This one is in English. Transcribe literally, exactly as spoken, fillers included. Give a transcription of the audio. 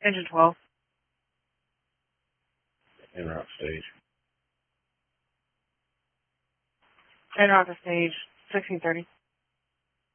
Engine twelve. En route stage. En route to stage sixteen thirty.